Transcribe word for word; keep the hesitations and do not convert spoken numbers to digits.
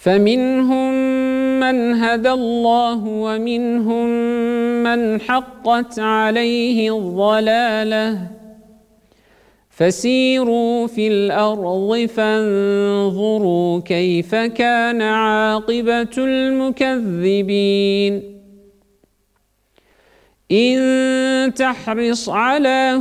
فمنهم من هدى الله ومنهم من حقت عليه الضلالة فسيروا في الأرض فانظروا كيف كان عاقبة المكذبين إن تحرص على